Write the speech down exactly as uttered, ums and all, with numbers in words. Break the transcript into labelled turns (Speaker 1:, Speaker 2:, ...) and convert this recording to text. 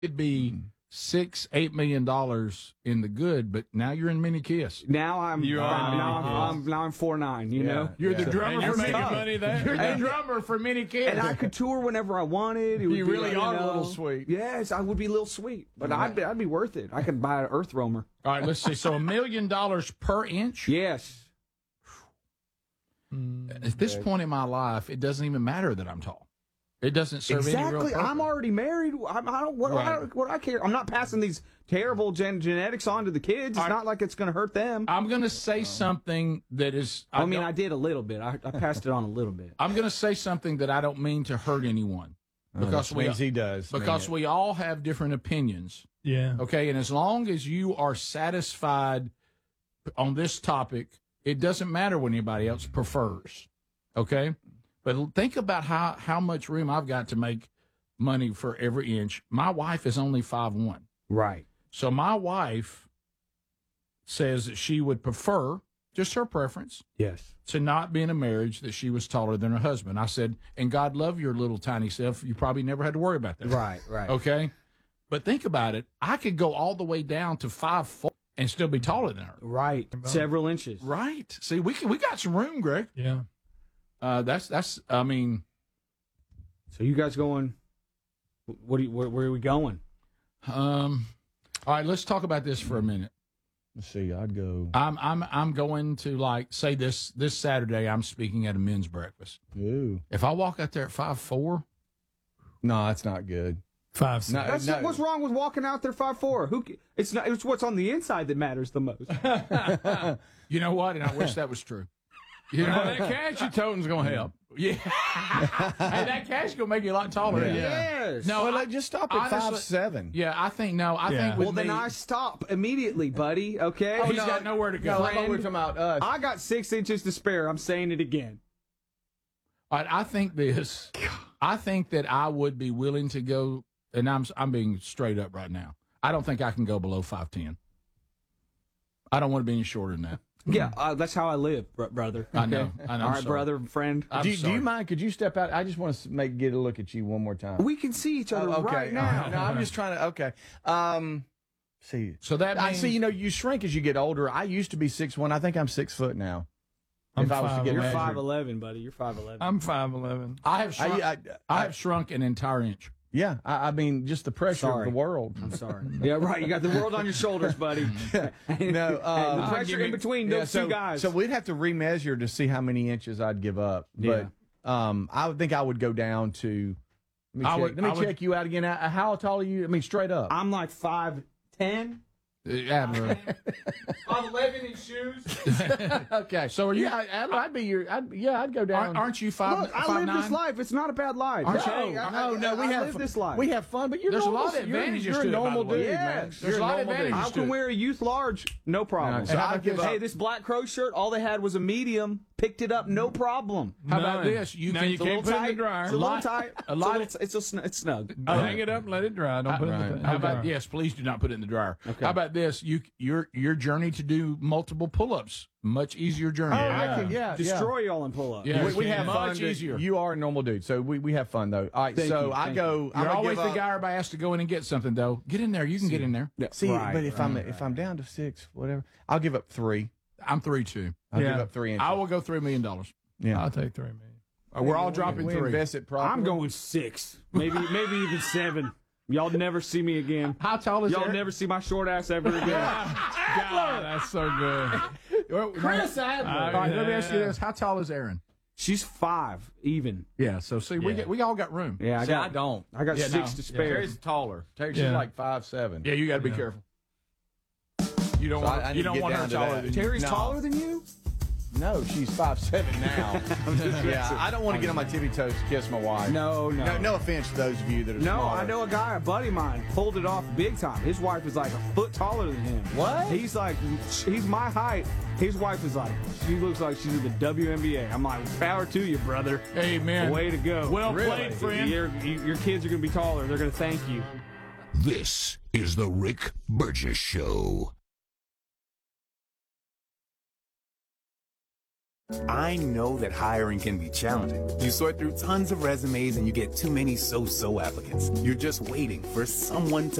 Speaker 1: It'd be six, eight million dollars in the good, but now you're in mini kiss.
Speaker 2: Now I'm
Speaker 3: You
Speaker 2: uh,
Speaker 3: are
Speaker 2: now I'm,
Speaker 3: Mini
Speaker 2: I'm now I'm four nine. You
Speaker 4: Yeah.
Speaker 2: know,
Speaker 1: You're
Speaker 4: Yeah.
Speaker 1: the drummer
Speaker 3: And you're
Speaker 1: for
Speaker 3: making
Speaker 1: mini
Speaker 3: money there.
Speaker 1: You're the
Speaker 2: And-
Speaker 1: drummer for mini kiss.
Speaker 2: and I could tour whenever I wanted. It would
Speaker 4: You
Speaker 2: be,
Speaker 4: really
Speaker 2: you
Speaker 4: are
Speaker 2: know,
Speaker 4: a little sweet.
Speaker 2: Yes, I would be a little sweet, but I'd be, I'd be worth it. I could buy an Earth Roamer.
Speaker 1: All right, let's see. So a million dollars per inch.
Speaker 2: Yes.
Speaker 1: At this point in my life, it doesn't even matter that I'm tall. It doesn't serve any real
Speaker 2: Exactly.
Speaker 1: purpose.
Speaker 2: I'm already married. I'm, I don't. What,
Speaker 1: Right.
Speaker 2: I don't, what do I care? I'm not passing these terrible gen- genetics on to the kids. It's
Speaker 1: I-
Speaker 2: not like it's going to hurt them.
Speaker 1: I'm going to say something that is.
Speaker 2: I, mean,
Speaker 1: don't-
Speaker 2: I did a little bit. I, I passed it on a little bit.
Speaker 1: I'm going to say something that I don't mean to hurt anyone because
Speaker 4: That
Speaker 1: we
Speaker 4: means he does.
Speaker 1: because
Speaker 4: mean
Speaker 1: we all have different opinions.
Speaker 3: Yeah.
Speaker 1: Okay, and as long as you are satisfied on this topic, it doesn't matter what anybody else prefers. Okay, but think about how how much room I've got to make money for every inch. My wife is only five one,
Speaker 2: Right.
Speaker 1: so my wife says that she would prefer, just her preference,
Speaker 2: Yes.
Speaker 1: to not be in a marriage that she was taller than her husband. I said, and God love your little tiny self. You probably never had to worry about that.
Speaker 2: Right. Right.
Speaker 1: Okay. But think about it. I could go all the way down to five four and still be taller than her.
Speaker 2: Right. Several inches.
Speaker 1: Right. See, we can, we got some room, Greg.
Speaker 3: Yeah.
Speaker 1: Uh, that's that's. I mean,
Speaker 2: So you guys going? What do you, where, where are we going?
Speaker 1: um, all right. Let's talk about this for a minute.
Speaker 4: Let's see. I'd go.
Speaker 1: I'm I'm I'm going to like say this this Saturday. I'm speaking at a men's breakfast.
Speaker 4: Ooh.
Speaker 1: If I walk out there at five four,
Speaker 4: No, that's not good.
Speaker 3: Five
Speaker 4: No,
Speaker 3: six.
Speaker 2: That's
Speaker 4: no.
Speaker 2: what's wrong with walking out there five four. Who? ca- It's not. It's what's on the inside that matters the most.
Speaker 1: you know what? And I wish that was true. You know,
Speaker 3: Well, that cash you're toting's gonna help.
Speaker 1: yeah. Hey, that cash gonna make you a lot taller.
Speaker 3: Yeah.
Speaker 2: Yes.
Speaker 1: No,
Speaker 4: Well,
Speaker 1: I-
Speaker 4: like, just stop at
Speaker 1: honestly-
Speaker 4: five seven.
Speaker 1: Yeah, I think no. I
Speaker 3: Yeah.
Speaker 1: think with
Speaker 2: Well, then
Speaker 1: me,
Speaker 2: I stop immediately, buddy. Okay.
Speaker 1: he's got nowhere to go.
Speaker 4: No, I thought we were talking about us.
Speaker 2: I got six inches to spare. I'm saying it again.
Speaker 1: All right, I think this. I think that I would be willing to go, and I'm I'm being straight up right now. I don't think I can go below five ten. I don't want to be any shorter than that.
Speaker 2: Yeah, uh, that's how I live, br- brother.
Speaker 1: I know.
Speaker 2: Okay?
Speaker 1: I know.
Speaker 2: All
Speaker 1: I'm
Speaker 2: right,
Speaker 1: sorry.
Speaker 2: brother, friend.
Speaker 1: I'm
Speaker 4: do, you- do
Speaker 1: sorry.
Speaker 4: you mind? Could you step out? I just want to make get a look at you one more time.
Speaker 2: We can see each other
Speaker 4: Oh, okay.
Speaker 2: right now.
Speaker 4: No, I'm just trying to. Okay. Um. See.
Speaker 1: So that
Speaker 4: I
Speaker 1: means,
Speaker 4: see. You know, you shrink as you get older. I used to be six one. I think I'm six foot now.
Speaker 3: I'm
Speaker 4: if I was to
Speaker 3: five
Speaker 4: get
Speaker 2: You're
Speaker 4: measured.
Speaker 2: five eleven, buddy. You're five eleven.
Speaker 3: I'm five eleven.
Speaker 1: I have shrunk. I,
Speaker 4: I, I, I,
Speaker 1: have shrunk an entire inch.
Speaker 4: yeah. I, I mean, just the pressure
Speaker 2: Sorry.
Speaker 4: of the world.
Speaker 2: I'm sorry. Yeah, right. You got the world on your shoulders, buddy.
Speaker 4: No.
Speaker 2: And
Speaker 4: Um,
Speaker 2: the pressure in between
Speaker 4: yeah,
Speaker 2: those
Speaker 4: so,
Speaker 2: two guys.
Speaker 4: So we'd have to remeasure to see how many inches I'd give up.
Speaker 2: Yeah.
Speaker 4: But um, I would think I would go down to. Let me
Speaker 1: I
Speaker 4: check,
Speaker 1: would-
Speaker 4: let me
Speaker 1: I would-
Speaker 4: check you out again. Uh, How tall are you? I mean, straight up.
Speaker 2: I'm like five ten.
Speaker 1: Uh, Admiral.
Speaker 2: I'm eleven in shoes.
Speaker 4: Okay.
Speaker 1: So are you?
Speaker 4: Yeah, I'd, I'd be your. I'd, yeah, I'd go down.
Speaker 1: Aren't, aren't you five?
Speaker 2: Look, I
Speaker 1: five
Speaker 2: live
Speaker 1: nine?
Speaker 2: this life. It's not a bad life.
Speaker 1: Aren't you?
Speaker 2: Hey, I-
Speaker 4: no, no, we
Speaker 2: I
Speaker 4: have
Speaker 2: live
Speaker 4: fun.
Speaker 2: this life.
Speaker 4: We have fun, but you're
Speaker 1: There's a
Speaker 4: normal,
Speaker 1: lot of
Speaker 4: you're-
Speaker 1: advantages
Speaker 4: You're
Speaker 1: to
Speaker 4: a
Speaker 1: it, by
Speaker 4: normal
Speaker 1: the way.
Speaker 4: dude,
Speaker 2: Yes.
Speaker 4: man.
Speaker 2: There's
Speaker 4: You're
Speaker 1: a lot of
Speaker 4: normal dude.
Speaker 1: advantages
Speaker 2: I
Speaker 1: Just do
Speaker 2: can
Speaker 1: it.
Speaker 2: wear a youth large, no problem.
Speaker 4: No,
Speaker 1: And how
Speaker 4: I'd
Speaker 1: about
Speaker 4: give
Speaker 1: this?
Speaker 4: up.
Speaker 2: Hey, this black crow shirt, all they had was a medium. Picked it up, no problem.
Speaker 1: How about
Speaker 3: None.
Speaker 1: this? You
Speaker 3: no,
Speaker 1: can-
Speaker 3: you
Speaker 2: It's a
Speaker 3: can't
Speaker 2: little
Speaker 3: put it in the
Speaker 2: tight.
Speaker 3: dryer.
Speaker 2: It's a little
Speaker 1: lot-
Speaker 2: tight.
Speaker 1: a lot
Speaker 2: It's, a little, it's, a, sn- it's snug.
Speaker 3: Hang it up and let it dry. Don't put it in the, in
Speaker 1: How
Speaker 3: the
Speaker 1: about
Speaker 3: dryer.
Speaker 1: yes? Please do not put it in the dryer.
Speaker 2: Okay.
Speaker 1: How about this? You your your journey to do multiple pull-ups, much easier journey.
Speaker 4: Oh,
Speaker 3: Yeah.
Speaker 4: I can, yeah,
Speaker 2: Destroy y'all in pull up.
Speaker 1: Yeah.
Speaker 4: We, we
Speaker 1: Yeah.
Speaker 4: have
Speaker 1: Much
Speaker 4: fun.
Speaker 1: easier.
Speaker 4: You are a normal dude, so we, we have fun though. All right,
Speaker 2: Thank
Speaker 4: so
Speaker 2: you,
Speaker 4: I
Speaker 2: thank
Speaker 4: go.
Speaker 1: You're
Speaker 4: I'm gonna
Speaker 1: always
Speaker 4: give
Speaker 1: the
Speaker 4: up-
Speaker 1: guy everybody has to go in and get something though. Get in there. You can get in there.
Speaker 4: See,
Speaker 2: Right,
Speaker 4: but if
Speaker 2: right,
Speaker 4: I'm
Speaker 2: right.
Speaker 4: if I'm down to six, whatever, I'll give up three.
Speaker 1: I'm three two.
Speaker 4: I'll
Speaker 3: Yeah.
Speaker 4: give up three inches.
Speaker 1: I will go three million dollars.
Speaker 4: yeah,
Speaker 3: I'll take three million.
Speaker 1: Uh, We're all
Speaker 4: We-
Speaker 1: dropping
Speaker 4: we
Speaker 1: three.
Speaker 4: invest it properly.
Speaker 2: I'm going six, maybe maybe even seven. Y'all never see me again.
Speaker 1: How tall is
Speaker 2: Y'all
Speaker 1: Aaron?
Speaker 2: never see my short ass ever again.
Speaker 3: God, that's so good.
Speaker 1: Well,
Speaker 2: Chris Adler.
Speaker 1: All right, let me ask you this: how tall is Aaron?
Speaker 2: She's five, even.
Speaker 1: Yeah. So see, we
Speaker 4: Yeah.
Speaker 1: get, we all got room.
Speaker 2: Yeah, I
Speaker 4: See, I
Speaker 2: got.
Speaker 4: don't.
Speaker 2: I got
Speaker 1: Yeah,
Speaker 2: six
Speaker 1: no.
Speaker 2: to spare.
Speaker 4: Terry's taller. Terry's
Speaker 3: Yeah.
Speaker 4: like five seven.
Speaker 1: Yeah, you got to be
Speaker 3: Yeah.
Speaker 1: careful. You don't
Speaker 4: So
Speaker 1: want
Speaker 4: I- I
Speaker 1: you
Speaker 4: need to
Speaker 1: don't
Speaker 4: get
Speaker 1: want her
Speaker 4: down to
Speaker 1: taller
Speaker 4: that.
Speaker 1: than you.
Speaker 2: Terry's
Speaker 4: No.
Speaker 2: taller than you?
Speaker 4: No, she's five seven now. yeah, I don't want to get on my tippy toes to kiss my wife.
Speaker 2: No, no.
Speaker 4: No, no offense to those of you that are
Speaker 2: No,
Speaker 4: smaller.
Speaker 2: I know a guy, a buddy of mine, pulled it off big time. His wife is like a foot taller than him.
Speaker 4: What?
Speaker 2: He's like, he's my height. His wife is like, she looks like she's in the W N B A. I'm like, power to you, brother.
Speaker 1: Amen.
Speaker 2: Way to go.
Speaker 1: Well
Speaker 4: Really?
Speaker 1: played, friend.
Speaker 2: Your, your kids are going to be taller. They're going to thank you.
Speaker 5: This is the Rick Burgess Show.
Speaker 6: I know that hiring can be challenging. You sort through tons of resumes and you get too many so-so applicants. You're just waiting for someone to